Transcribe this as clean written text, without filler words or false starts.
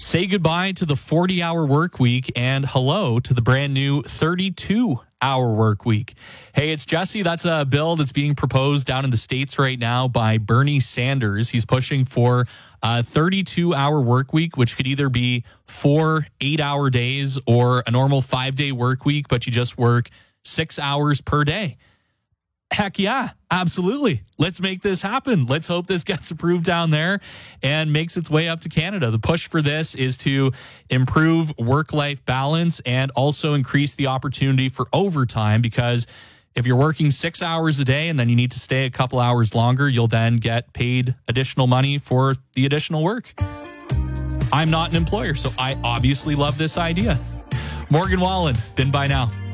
Say goodbye to the 40-hour work week and hello to the brand new 32-hour work week. Hey, it's Jesse. That's a bill that's being proposed down in the States right now by Bernie Sanders. He's pushing for a 32-hour work week, which could either be 4 8-hour days or a normal 5-day work week, but you just work 6 hours per day. Heck yeah, absolutely. Let's make this happen. Let's hope this gets approved down there and makes its way up to Canada. The push for this is to improve work-life balance and also increase the opportunity for overtime, because if you're working 6 hours a day and then you need to stay a couple hours longer, you'll then get paid additional money for the additional work. I'm not an employer, so I obviously love this idea. Morgan Wallen, Been By Now.